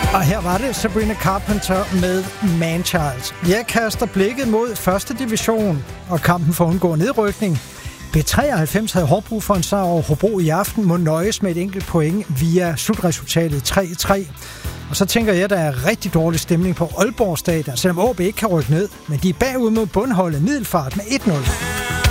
Og her var det Sabrina Carpenter med Manchild. Jeg kaster blikket mod første division og kampen for at undgå nedrykning. B93 havde hårdt brug for en sejr over Hobro i aften, må nøjes med et enkelt point via slutresultatet 3-3. Og så tænker jeg, at der er rigtig dårlig stemning på Aalborg Stadion, selvom AaB ikke kan rykke ned, men de er bagud mod bundholdet Middelfart med 1-0.